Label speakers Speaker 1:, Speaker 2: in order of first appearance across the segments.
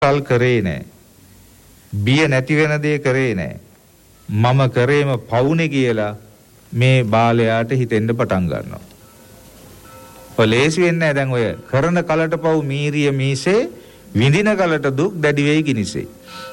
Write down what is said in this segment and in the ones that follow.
Speaker 1: කල් කරේ නැහැ. බිය නැති වෙන දේ කරේ නැහැ. මම කරේම පවුනේ කියලා මේ බාලයාට හිතෙන්න පටන් ගන්නවා. ඔය ලේසි වෙන්නේ නැහැ. දැන් ඔය කරන කලට පව් මීරිය මීසේ විඳින කලට දුක් දැඩි වෙයි කිනිසේ.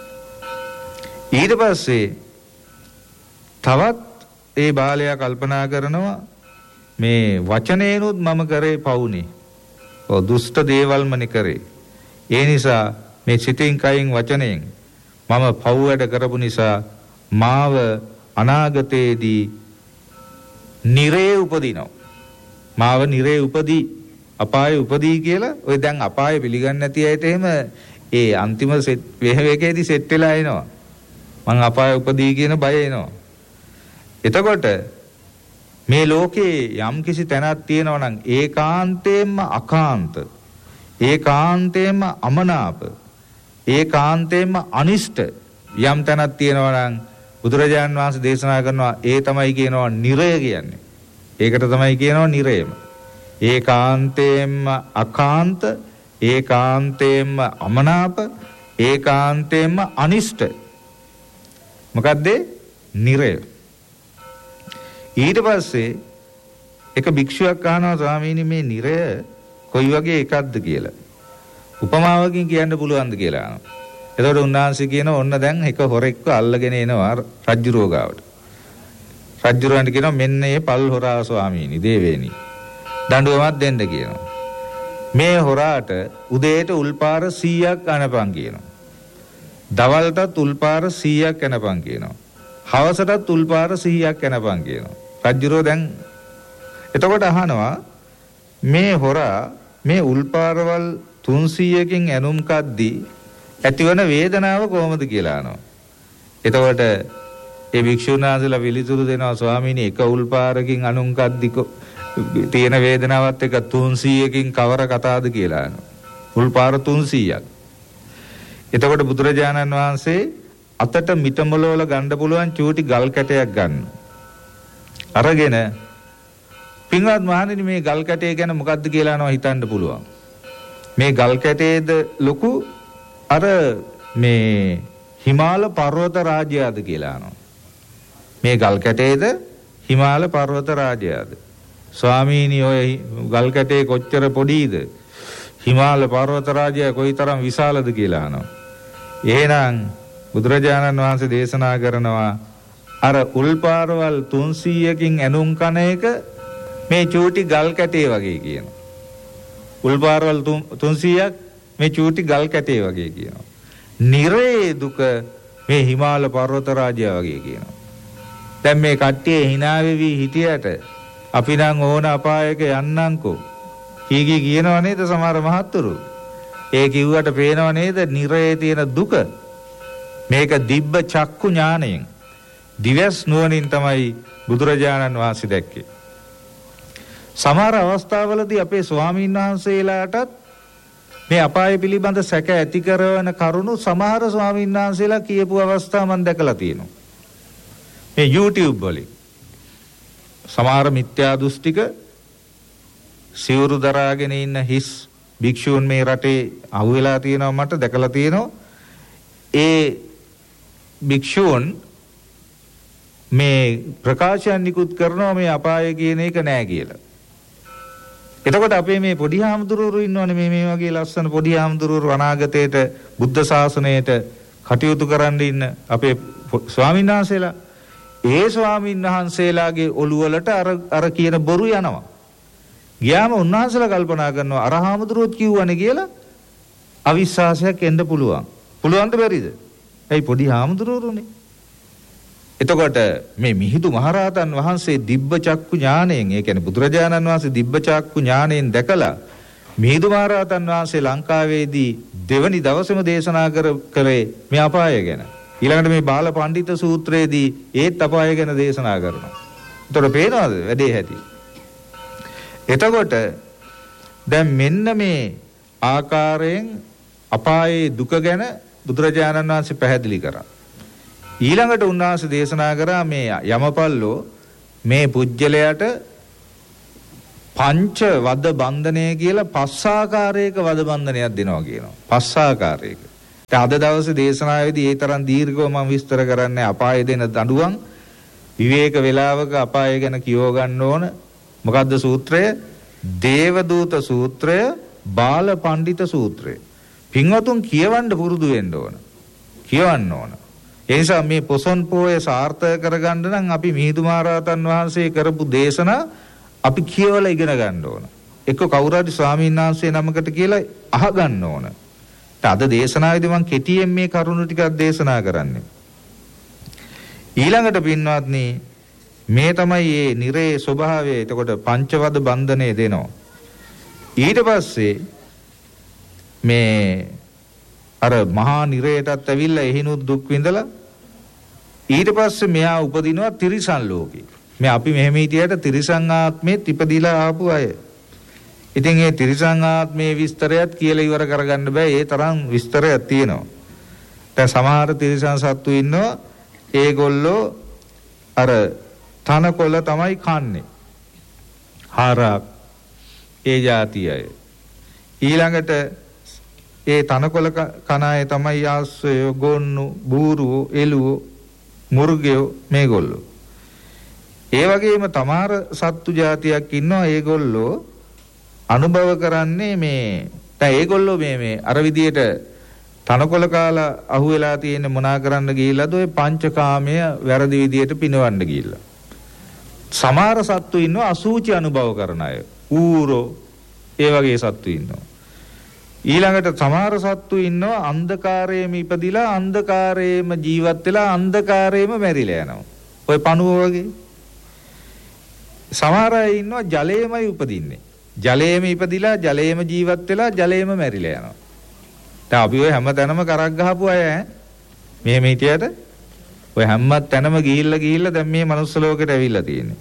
Speaker 1: ඊට පස්සේ තවත් ඒ බාලයා කල්පනා කරනවා මේ වචනේනොත් මම කරේ පවුනේ. ඔව් දුෂ්ට දේවල්මනේ කරේ. ඒ නිසා මේ සිතින් කයින් වචනයෙන් මම පව් වැඩ කරපු නිසා මාව අනාගතයේදී නිරේ උපදිනවා. මාව නිරේ උපදී අපායේ උපදී කියලා ඔය දැන් අපායේ පිළිගන්නේ නැති අයට එහෙම ඒ අන්තිම වේගයේදී සෙට් වෙලා එනවා. මං අපායේ උපදී කියන බය එනවා. එතකොට මේ ලෝකේ යම් කිසි තැනක් තියෙනවා නම් ඒකාන්තයෙන්ම අකාන්ත, ඒකාන්තයෙන්ම අමනාප, ඒකාන්තයෙන්ම අනිෂ්ට යම් තැනක් තියෙනවා නම් බුදුරජාන් වහන්සේ දේශනා කරනවා ඒ තමයි කියනවා නිරය කියන්නේ. ඒකට තමයි කියනවා නිරයම. ඒකාන්තයෙන්ම අකාන්ත, ඒකාන්තයෙන්ම අමනාප, ඒකාන්තයෙන්ම අනිෂ්ට. මොකද්ද නිරය? ඊට පස්සේ එක භික්ෂුවක් අහනවා ස්වාමීනි මේ නිරය කොයි වගේ එකක්ද කියලා. උපමාවකින් කියන්න පුළුවන්ද කියලා අහනවා. එතකොට උන්වහන්සේ කියනවා ඔන්න දැන් එක හොරෙක්ව අල්ලගෙන එනවා රජ්ජුරුව ගාවට. රජ්ජුරුවන්ට කියනවා මෙන්න මේ පල් හොරා ස්වාමීනි දේවේනි දඬුවමක් දෙන්න කියනවා. මේ හොරාට උදේට උල්පාර 100ක් අනපන් කියනවා. දවල්ටත් උල්පාර 100ක් අනපන් කියනවා. හවසටත් උල්පාර 100ක් අනපන් කියනවා. රජ්ජුරුව දැන් එතකොට අහනවා මේ හොරා මේ උල්පාරවල් 300කින් ඇනුම් කද්දී ඇතිවන වේදනාව කොහොමද කියලා අහනවා. එතකොට ඒ භික්ෂුන් වහන්සේලා පිළිතුරු දෙනවා ස්වාමීනි එක උල්පාරකින් අනුම් කද්දී තියෙන වේදනාවත් එක 300කින් කවර කතාවද කියලා අහනවා. උල්පාර 300ක්. එතකොට බුදුරජාණන් වහන්සේ අතට මිටමලවල ගන්න පුළුවන් චූටි ගල් කැටයක් ගන්න. අරගෙන පින්වත් මහණෙනි මේ ගල් කැටය ගැන මොකද්ද කියලා අහනවා හිතන්න පුළුවන්. මේ ගල් කැටයේද ලොකු අර මේ හිමාල පර්වත රාජ්‍යයද කියලා අහනවා. මේ ගල් කැටයේද හිමාල පර්වත රාජ්‍යයද? ස්වාමීනි ඔය ගල් කැටේ කොච්චර පොඩිද? හිමාල පර්වත රාජ්‍යය කොයිතරම් විශාලද කියලා අහනවා. එහෙනම් බුදුරජාණන් වහන්සේ දේශනා කරනවා අර උල්පාරවල් 300කින් ඇනුම් කන එක මේ චූටි ගල් කැටේ වගේ කියනවා. උල්පාරවල් 300ක් මේ චූටි ගල් කැටේ වගේ කියනවා. නිරේ දුක මේ හිමාල පර්වත රාජ්‍යය වගේ කියනවා. දැන් මේ කට්ටිය hina වෙවි හිටියට අපි නම් ඕන අපායක යන්නම්කෝ. කීකී කියනව නේද සමහර මහත්තුරු? ඒ කිව්වට පේනව නේද නිරේ තියෙන දුක? මේක දිබ්බ චක්කු ඥාණයෙන් දිවස් නුවණින් තමයි බුදුරජාණන් වහන්සේ දැක්කේ. සමහර අවස්ථාවලදී අපේ ස්වාමීන් වහන්සේලාටත් මේ අපාය පිළිබඳ සැක ඇති කරන කරුණු සමහර ස්වාමීන් වහන්සේලා කියපු අවස්ථා මම දැකලා තියෙනවා. මේ YouTube වලින් සමහර මිත්‍යා දෘෂ්ටික සිවුරු දරාගෙන ඉන්න හිස් භික්ෂූන් මේ රටේ අහුවෙලා තියෙනවා මට දැකලා තියෙනවා. ඒ භික්ෂූන් මේ ප්‍රකාශයන් නිකුත් කරනවා මේ අපාය කියන එක නෑ කියලා. එතකොට අපේ මේ පොඩි හාමුදුරුවෝ ඉන්නවනේ මේ වගේ ලස්සන පොඩි හාමුදුරුවෝ අනාගතයේට බුද්ධ ශාසනයට කටයුතු කරන්න ඉන්න අපේ ස්වාමීන් වහන්සේලා ඒ ස්වාමීන් වහන්සේලාගේ ඔළුව වලට අර කියන බොරු යනවා. ගියාම උන්වහන්සේලා කල්පනා කරනවා අර හාමුදුරුවෝත් කිව්වනේ කියලා අවිශ්වාසයක් එන්න පුළුවන්. පුළුවන්ද බැරිද? ඇයි පොඩි හාමුදුරුවෝනේ. එතකොට මේ මිහිඳු මහරහතන් වහන්සේ දිබ්බ චක්කු ඥාණයෙන් ඒ කියන්නේ බුදුරජාණන් වහන්සේ දිබ්බ චක්කු ඥාණයෙන් දැකලා මිහිඳු මහරහතන් වහන්සේ ලංකාවේදී දෙවනි දවසේම දේශනා කරේ මේ අපාය ගැන. ඊළඟට මේ බාල පඬිත සූත්‍රයේදී ඒත් අපාය ගැන දේශනා කරනවා. එතකොට පේනවද වැඩේ හැටි? එතකොට දැන් මෙන්න මේ ආකාරයෙන් අපායේ දුක ගැන බුදුරජාණන් වහන්සේ පැහැදිලි කරා. ඊළඟට උන්වහන්සේ දේශනා කරා මේ යමපල්ලෝ මේ පුජ්‍යලයට පංච වද බන්ධනය කියලා 5 ආකාරයක වද බන්ධනයක් දෙනවා කියනවා. 5 ආකාරයක. අද දවසේ දේශනාවේදී ඒ තරම් දීර්ඝව මම විස්තර කරන්නේ අපාය දෙන දඬුවම් විවේක වේලාවක අපාය ගැන කියව ගන්න ඕන. මොකද්ද සූත්‍රය? දේවදූත සූත්‍රය, බාල පඬිත සූත්‍රය. පින්වතුන් කියවන්න පුරුදු වෙන්න ඕන. කියවන්න ඕන. ඒ නිසා මේ පොසොන් පෝය සාර්ථක කරගන්න නම් අපි මිහිඳු මහරහතන් වහන්සේ කරපු දේශනා අපි කියවලා ඉගෙන ගන්න ඕන. එක්ක කවුරු හරි ස්වාමීන් වහන්සේ නමකට කියලා අහගන්න ඕන. අද දේශනාවේදී මම කෙටියෙන් මේ කරුණු ටිකක් දේශනා කරන්නේ. ඊළඟට පින්වත්නි මේ තමයි මේ නිරේ ස්වභාවය. එතකොට පංචවද බන්ධනය දෙනවා. ඊට පස්සේ මේ අර මහා නිරේටත් ඇවිල්ලා එහිනුත් දුක් විඳලා ඊට පස්සේ මෙයා උපදිනවා තිරිසන් ලෝකේ. මේ අපි මෙහෙම හිටියට තිරිසන් ආත්මෙත් ඉපදිලා ආපු අය. ඉතින් මේ තිරිසන් ආත්මේ විස්තරයත් කියලා ඉවර කරගන්න බෑ. ඒ තරම් විස්තරයක් තියෙනවා. දැන් සමහර තිරිසන් සත්තු ඉන්නවා. ඒගොල්ලෝ අර තනකොළ තමයි කන්නේ. හරක් ඒ જાති අය. ඊළඟට ඒ තනකොළ කන අය තමයි ආස්සය, ගොන්නු, බූරුවෝ, එළුවෝ, මුර්ගයෝ මේගොල්ලෝ. ඒ වගේම තමාර සත්තු జాතියක් ඉන්නවා. ඒගොල්ලෝ අනුභව කරන්නේ මේ දැන් ඒගොල්ලෝ මේ අර විදියට තනකොළ කාලා අහුවෙලා තියෙන මොනා කරන්න ගිහිල්ලාද ඔය පංචකාමය වැරදි විදියට පිනවන්න ගිහිල්ලා. සමහර සත්තු ඉන්නවා අසූචි අනුභව කරන අය. ඌරෝ ඒ වගේ සත්තු ඉන්නවා. ඊළඟට සමහර සත්තු ඉන්නවා අන්ධකාරයේම ඉපදිලා අන්ධකාරයේම ජීවත් වෙලා අන්ධකාරයේම මැරිලා යනවා. ඔය පණුව වගේ. සමහර අය ඉන්නවා ජලයේමයි උපදින්නේ. ජලයේම ඉපදිලා ජලයේම ජීවත් වෙලා ජලයේම මැරිලා යනවා. දැන් අපි ඔය හැම තැනම කරක් ගහපු අය මෙහෙම හිටියට ඔය හැම තැනම ගිහිල්ලා දැන් මේ මනුස්ස ලෝකෙට ඇවිල්ලා තියෙන්නේ.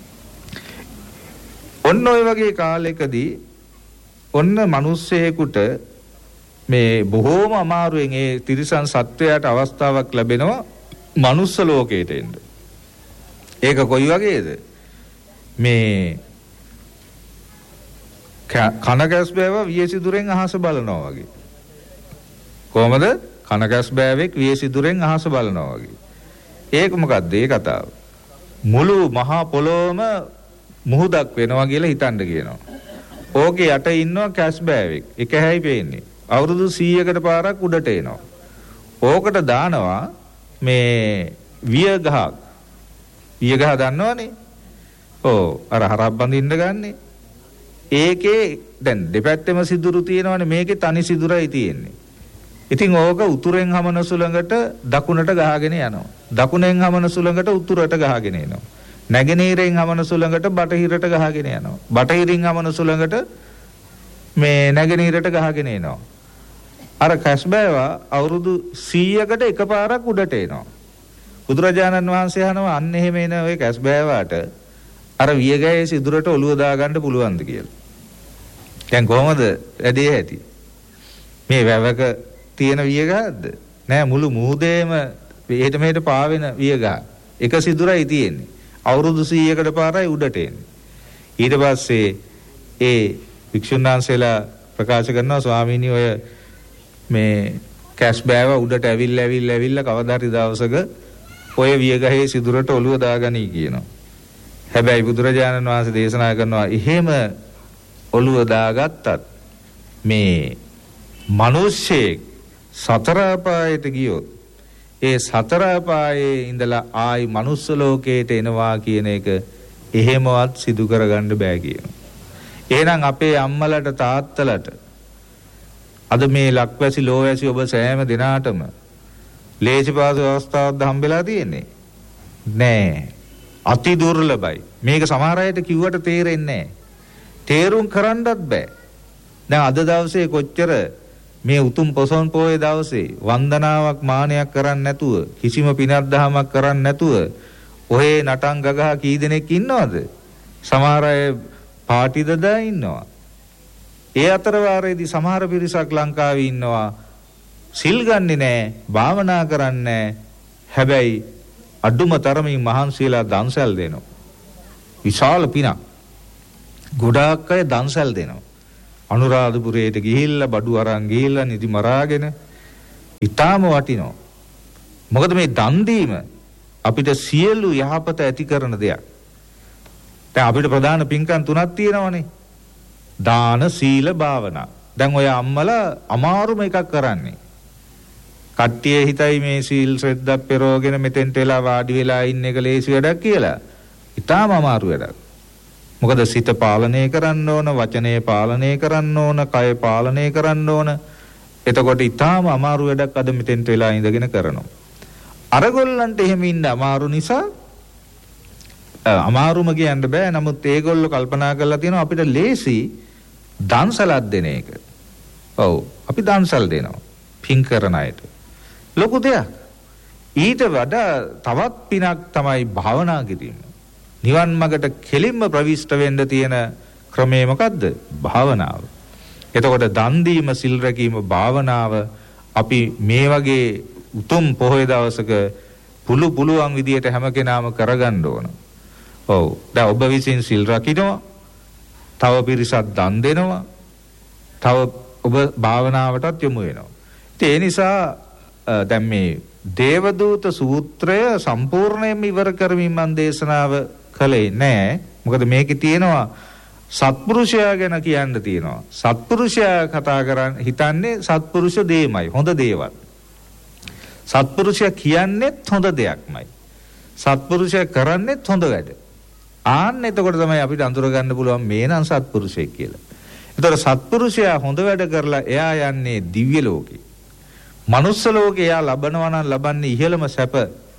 Speaker 1: ඔන්න ඔය වගේ කාලෙකදී ඔන්න මිනිස්සෙකුට මේ බොහෝම අමාරුවෙන් ඒ තිරිසන් සත්වයාට අවස්ථාවක් ලැබෙනවා මනුස්ස ලෝකයට එන්න. ඒක කොයි වගේද? මේ කනගැස් බෑව වියසිදුරෙන් අහස බලනවා වගේ. කොහමද? කනගැස් බෑවෙක් වියසිදුරෙන් අහස බලනවා වගේ. ඒක මොකද්ද ඒ කතාව? මුළු මහා පොළොවම මුහුදක් වෙනවා කියලා හිතන්න කියනවා. ඕකේ යට ඉන්නවා කැස් බෑවෙක්. එක හැයි පේන්නේ. අවුරුදු 100කට පාරක් උඩට එනවා. ඕකට දානවා මේ විය ගහක්. විය ගහ දන්නවනේ? ඔව් අර හරක් බඳින්න ගන්නේ. ඒකේ දැන් දෙපැත්තෙම සිදුරු තියෙනවනේ, මේකේ තනි සිදුරයි තියෙන්නේ. ඉතින් ඕක උතුරෙන් හමන සුළඟට දකුණට ගහගෙන යනවා. දකුණෙන් හමන සුළඟට උතුරට ගහගෙන එනවා. නැගෙනහිරෙන් හමන සුළඟට බටහිරට ගහගෙන යනවා. බටහිරින් හමන සුළඟට මේ නැගෙනහිරට ගහගෙන එනවා. අර කැස්බෑවා අවුරුදු 100කට එකපාරක් උඩට එනවා. බුදුරජාණන් වහන්සේ අහනවා අන්න එහෙම එන ඔය කැස්බෑවාට අර වියගයේ සිදුරට ඔළුව දාගන්න පුළුවන්ද කියලා. දැන් කොහමද වැඩේ ඇති? මේ වැවක තියෙන වියගහක්ද? නෑ, මුළු මුහුදේම එහෙට මෙහෙට පාවෙන වියගහ. එක සිදුරයි තියෙන්නේ. අවුරුදු 100කට පාරයි උඩට එන්නේ. ඊට පස්සේ ඒ වික්ෂුන් වහන්සේලා ප්‍රකාශ කරනවා ස්වාමීනි ඔය මේ කැස්බෑව උඩට ඇවිල්ලා කවදා හරි දවසක ඔය වියගහේ සිදුරට ඔළුව දාගනී කියනවා. හැබැයි බුදුරජාණන් වහන්සේ දේශනා කරනවා එහෙම ඔළුව දාගත්තත් මේ මිනිස්සෙක් සතර අපායට ගියොත් ඒ සතර අපායේ ඉඳලා ආයි මනුස්ස ලෝකයට එනවා කියන එක එහෙමවත් සිදු කරගන්න බෑ කියනවා. එහෙනම් අපේ අම්මලට තාත්තලට අද මේ ලක්වැසි ලෝවැසි ඔබ සෑම දිනාටම ලේසි පාසු අවස්ථාවක් හම්බෙලා තියෙන්නේ නෑ. අති දුර්ලභයි. මේක සමහර අයට කිව්වට තේරෙන්නේ නෑ. තේරුම් කරන්නත් බෑ. දැන් අද දවසේ කොච්චර මේ උතුම් පොසොන් පොයේ දවසේ වන්දනාවක් මානයක් කරන්නේ නැතුව කිසිම පිනක් දහමක් කරන්නේ නැතුව ඔහේ නටන් ගගහ කී දෙනෙක් ඉන්නවද? සමහර අය පාටි දදා ඉන්නවා. ඒ අතර වාරයේදී සමහර පිරිසක් ලංකාවේ ඉන්නවා සිල් ගන්නේ නැහැ, භාවනා කරන්නේ නැහැ. හැබැයි අඩුම තරමින් මහන්සියලා දන්සල් දෙනවා. විශාල පිනක්. ගොඩාක් අය දන්සල් දෙනවා. අනුරාධපුරයට ගිහිල්ලා බඩු අරන් ගිහිල්ලා නිදි මරාගෙන ඊටාම වටිනවා. මොකද මේ දන් දීම අපිට සියලු යහපත ඇති කරන දෙයක්. දැන් අපිට ප්‍රධාන පින්කම් තුනක් තියෙනවනේ. දාන, සීල, භාවනා. දැන් ඔය අම්මලා අමාරුම එකක් කරන්නේ. කට්ටිය හිතයි මේ සීල් ශ්‍රද්ධා පෙරෝගෙන මෙතෙන්ට වෙලා වාඩි වෙලා ඉන්න එක ලේසි වැඩක් කියලා. ඊටාම අමාරු වැඩක්. මොකද සිත පාලනය කරන්න ඕන, වචනය පාලනය කරන්න ඕන, කය පාලනය කරන්න ඕන. එතකොට ඊටාම අමාරු වැඩක් අද මෙතෙන්ට වෙලා ඉඳගෙන කරනවා. අරගොල්ලන්ට එහෙම ඉන්න අමාරු නිසා අමාරුම කියන්න බෑ. නමුත් ඒගොල්ලෝ කල්පනා කරලා තියෙනවා අපිට ලේසි දන්සලක් දෙන එක. ඔව් අපි දන්සල් දෙනවා පින් කරන අයට. ලොකු දෙයක්. ඊට වඩා තවත් පිනක් තමයි භාවනා කිරීම. නිවන් මාර්ගට කෙලින්ම ප්‍රවිෂ්ඨ වෙන්න තියෙන ක්‍රමය මොකද්ද? භාවනාව. එතකොට දන් දීම, සිල් රැකීම, භාවනාව අපි මේ වගේ උතුම් පොහොය දවසක පුළුවන් විදියට හැම කෙනාම කරගන්න ඕන. ඔව්. දැන් ඔබ විසින් සිල් රකින්නවා, තව පිරිසක් දන් දෙනවා, තව ඔබ භාවනාවටත් යොමු වෙනවා. ඒ නිසා දැන් මේ දේවදූත සූත්‍රය සම්පූර්ණයෙන්ම ඉවර කරමින් මම දේශනාව කළේ නෑ. මොකද මේකේ තියෙනවා සත්පුරුෂයා ගැන කියන්න තියෙනවා. සත්පුරුෂයා කතා කරන් හිතන්නේ සත්පුරුෂ දෙයමයි, හොඳ දේවල්. සත්පුරුෂයා කියන්නේත් හොඳ දෙයක්මයි. සත්පුරුෂයා කරන්නේත් හොඳ වැඩ. ආන්න එතකොට තමයි අපිට අඳුර ගන්න පුළුවන් මේ නම් සත්පුරුෂයෙක් කියලා. ඒතර සත්පුරුෂයා හොඳ වැඩ කරලා එයා යන්නේ දිව්‍ය ලෝකේ. මනුස්ස ලෝකේ එයා ලබනවා නම් ලබන්නේ ඉහළම සැප.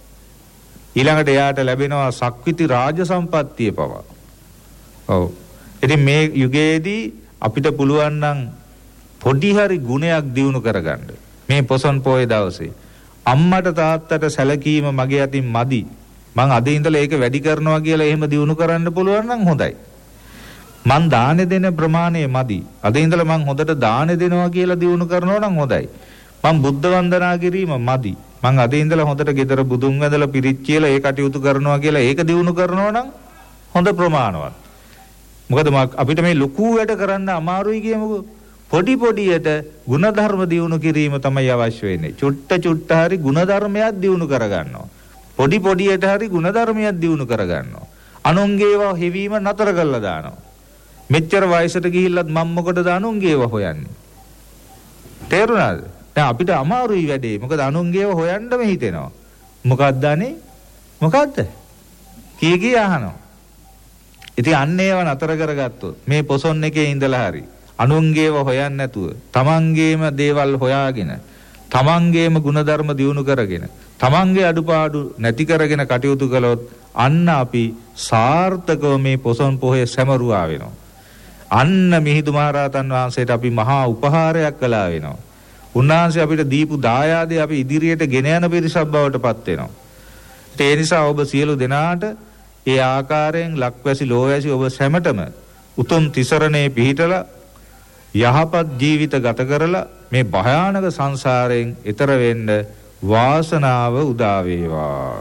Speaker 1: ඊළඟට එයාට ලැබෙනවා සක්විති රාජ සම්පත්තිය පවා. ඔව්. ඉතින් මේ යුගයේදී අපිට පුළුවන් නම් පොඩි හරි ගුණයක් දියුණු කරගන්න. මේ පොසොන් පොයේ දවසේ අම්මට තාත්තට සැලකීම මගේ අතින් මදි. මං අද ඉඳලා ඒක වැඩි කරනවා කියලා එහෙම දියුණු කරන්න පුළුවන් නම් හොඳයි. මං දානෙ දෙන ප්‍රමාණය මදි. අද ඉඳලා මං හොඳට දානෙ දෙනවා කියලා දියුණු කරනවා නම් හොඳයි. මං බුද්ධ වන්දනා කිරීම මදි. මං අද ඉඳලා හොඳට ගෙදර බුදුන් වැඳලා පිරිත් කියලා ඒ කටයුතු කරනවා කියලා ඒක දියුණු කරනවා නම් හොඳ ප්‍රමාණවත්. මොකද අපිට මේ ලොකු වැඩ කරන්න අමාරුයි කියමුකෝ. පොඩි පොඩියට ಗುಣධර්ම දියුණු කිරීම තමයි අවශ්‍ය වෙන්නේ. චුට්ට හරි ಗುಣධර්මයක් දියුණු කරගන්නවා. පොඩි පොඩියට හරි ಗುಣධර්මයක් දියුණු කරගන්නවා. අනුන්ගේවා හෙවීම නතර කරලා දානවා. මෙච්චර වයසට ගිහිල්ලත් මම මොකටද අනුන්ගේව හොයන්නේ? තේරුණාද? දැන් අපිට අමාරුයි වැඩේ. මොකද අනුන්ගේව හොයන්නම හිතෙනවා. මොකක්ද අනේ? මොකද්ද? කී අහනවා. ඉතින් අන්න ඒව නතර කරගත්තොත් මේ පොසොන් එකේ ඉඳලා හරි අනුන්ගේව හොයන්නේ නැතුව තමන්ගේම දේවල් හොයාගෙන තමන්ගේම ಗುಣධර්ම දියුණු කරගෙන තමන්ගේ අඩුපාඩු නැති කරගෙන කටයුතු කළොත් අන්න අපි සාර්ථකව මේ පොසොන් පොහේ සැමරුවා වෙනවා. අන්න මිහිඳු මහරහතන් වහන්සේට අපි මහා උපහාරයක් කළා වෙනවා. උන්වහන්සේ අපිට දීපු දායාදේ අපි ඉදිරියට ගෙන යන පිරිසක් බවට පත් වෙනවා. ඒ නිසා ඔබ සියලු දෙනාට ඒ ආකාරයෙන් ලක්වැසි ලෝවැසි ඔබ සැමටම උතුම් තිසරණේ පිහිටලා යහපත් ජීවිත ගත කරලා මේ භයානක සංසාරයෙන් එතර වෙන්න වාසනාව උදා වේවා.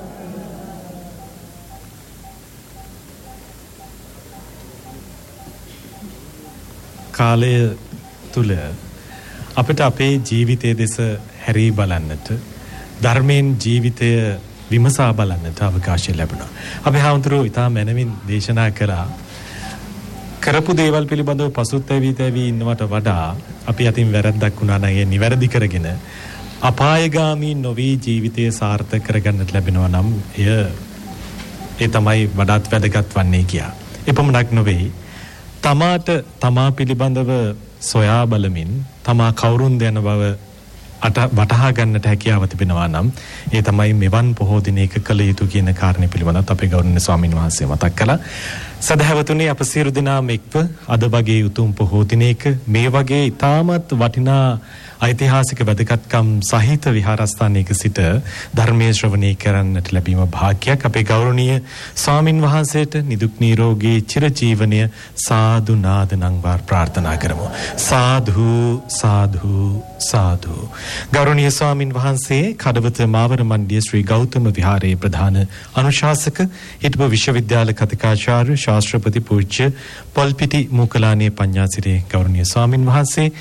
Speaker 2: කාලය තුල අපිට අපේ ජීවිතයේ දෙස හැරී බලන්නට, ධර්මයෙන් ජීවිතය විමසා බලන්නට අවකාශය ලැබුණා. අපි හාමුදුරුවෝ ඉතා මැනවින් දේශනා කළා. කරපු දේවල් පිළිබඳව පසුතැවී ඉන්නවට වඩා අපි අතින් වැරද්දක් වුණා නම් ඒ නිවැරදි කරගෙන අපායගාමී නොවි ජීවිතය සාර්ථක කරගන්නට ලැබෙනවා නම් ඒ තමයි වඩාත් වැදගත් වන්නේ කියා. එපමණක් නොවේ, තමාට තමා පිළිබඳව සොයා බලමින් තමා කවුරුන්ද යන බව වටහා ගන්නට හැකියාව තිබෙනවා නම් ඒ තමයි මෙවන් පොහෝ දිනයක කළ යුතු කියන කාරණේ පිළිබඳව අපේ ගෞරවනීය ස්වාමීන් වහන්සේ මතක් කළා. සදහවතුනි, අප සියලු දෙනාම එක්ව අද වගේ උතුම් පොහෝ දිනයක මේ වගේ ඉතාමත් වටිනා ඓතිහාසික වැදගත්කම් සහිත විහාරස්ථානයක සිට ධර්මයේ ශ්‍රවණය කරන්නට ලැබීම භාග්‍යයක්. අපේ ගෞරවනීය ස්වාමින් වහන්සේට නිදුක් නිරෝගී චිරජීවනය සාදු නාදනම් වාර් ප්‍රාර්ථනා කරමු. සාදු සාදු සාදු. ගෞරවනීය ස්වාමින් වහන්සේ කඩවත මාවර මණ්ඩිය ශ්‍රී ගෞතම විහාරයේ ප්‍රධාන අනුශාසක, හිටපු විශ්වවිද්‍යාල කතිකාචාර්ය ශාස්ත්‍රපති පූජ්‍ය පොල්පිටි මූකලානේ පඤ්ඤාසිරේ ගෞරවනීය ස්වාමින් වහන්සේ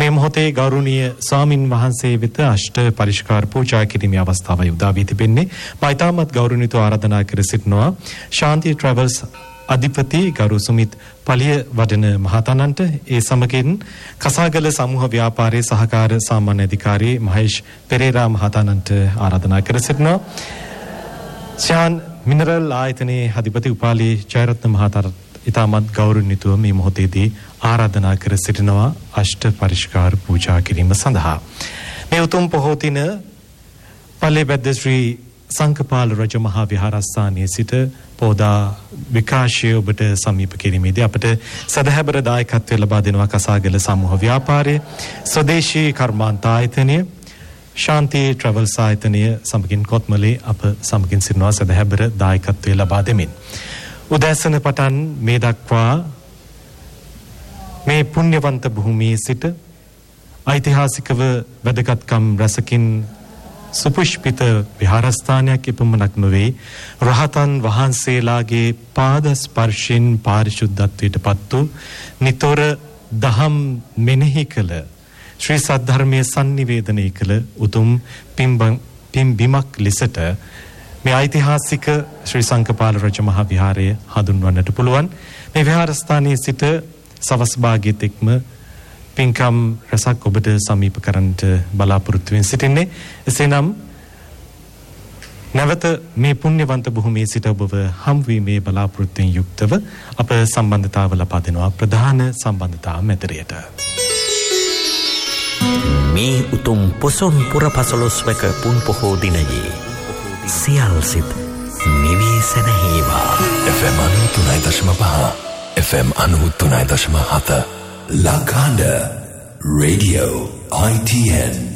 Speaker 2: මේ මොහොතේ ගෞරවනීය ස්වාමින් වහන්සේ වෙත අෂ්ට පරිස්කාර පූජා කිරීමේ අවස්ථාවයි උදා වී තිබෙන්නේ. මා ඉතාමත් ගෞරවණීයව ආරාධනා කර සිටිනවා ශාන්ති ට්‍රැවල්ස් අධිපති ගරු සුමිත් පලිය වඩන මහතාණන්ට, ඒ සමගින් කසාගල සමූහ ව්‍යාපාරයේ සහකාර සාමාන්‍ය අධිකාරී මහේෂ් පෙරේරා මහතාණන්ට ආරාධනා කර සිටිනවා. ශාන් මිනරල් ආයතනයේ අධිපති උපාලි ජයරත්න මහතාට ඉතාමත් ගෞරවණීයව මේ මොහොතේදී ආරාධනා කර සිටිනවා අෂ්ට පරිස්කාර පූජා කිරීම සඳහා. මේ උතුම් පොහෝ දින පල්ලේබැද්ද ශ්‍රී සංකපාල රජ මහා විහාරස්ථානයේ සිට පෝදා විකාශය ඔබට සමීප කිරීමේදී අපට සදහැබර දායකත්වය ලබා දෙනවා කසාගල සමූහ ව්‍යාපාරයේ ස්වදේශී කර්මාන්ත ආයතනය, ශාන්ති ට්‍රැවල්ස් ආයතනය සමගින් කොත්මලේ අප සමගින් සිටිනවා සදහැබර දායකත්වය ලබා දෙමින්. උදෑසන පටන් මේ දක්වා මේ පුණ්‍යවන්ත භූමියේ සිට ඓතිහාසිකව වැදගත්කම් රැසකින් සුපුෂ්පිත විහාරස්ථානයක් එපමණක් නොවේ, රහතන් වහන්සේලාගේ පාද ස්පර්ශයෙන් පාරිශුද්ධත්වයට පත් වූ නිතොර දහම් මෙනෙහි කළ ශ්‍රී සද්ධර්මයේ sannivedanaya කළ උතුම් පින්බිමක් ලෙසට මේ ඓතිහාසික ශ්‍රී සංකපාල රජ මහා විහාරය හඳුන්වන්නට පුළුවන්. මේ විහාරස්ථානයේ සිට සවස් භාගයේ එක්ම පින්කම් රසක් ඔබට සමීප කරන්නට බලාපොරොත්තු වෙමින් සිටින්නේ. එසේනම් නැවත මේ පුණ්‍යවන්ත භූමියේ සිට ඔබව හම්වීමේ බලාපොරොත්තුෙන් යුක්තව අප සම්බන්ධතාව ලබා දෙනවා ප්‍රධාන සම්බන්ධතා මැදිරියට.
Speaker 3: මේ උතුම් පොසොන් පුර පසළොස්වක පුන් පොහෝ දිනයේ සියල් සිත් නිවී සැනහේවා.
Speaker 4: FM 93.5 FM 93.7 La Grande Radio ITN